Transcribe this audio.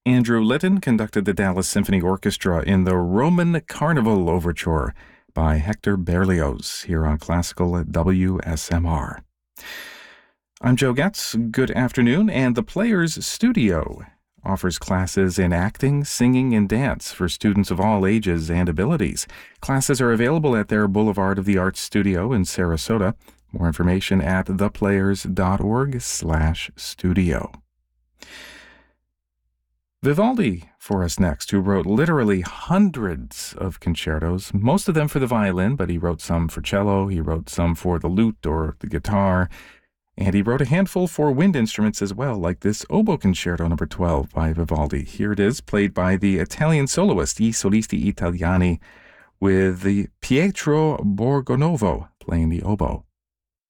Andrew Litton conducted the Dallas Symphony Orchestra in the Roman Carnival Overture by Hector Berlioz here on Classical WSMR. I'm Joe Getz. Good afternoon, and the Players Studio offers classes in acting, singing, and dance for students of all ages and abilities. Classes are available at their Boulevard of the Arts studio in Sarasota. More information at theplayers.org/studio. Vivaldi for us next, who wrote literally hundreds of concertos, most of them for the violin, but he wrote some for cello, he wrote some for the lute or the guitar, and he wrote a handful for wind instruments as well, like this Oboe Concerto No. 12 by Vivaldi. Here it is, played by the Italian soloist I Solisti Italiani, with the Pietro Borgonovo playing the oboe.